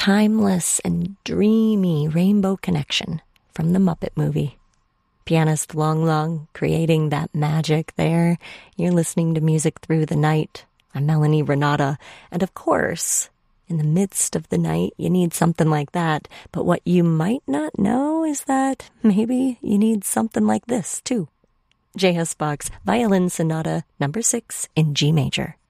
timeless and dreamy rainbow connection from the Muppet movie. Pianist Long Long creating that magic there. You're listening to Music Through the Night. I'm Melanie Renata. And of course, in the midst of the night, you need something like that. But what you might not know is that maybe you need something like this, too. J.S. Bach's Violin Sonata No. 6 in G major.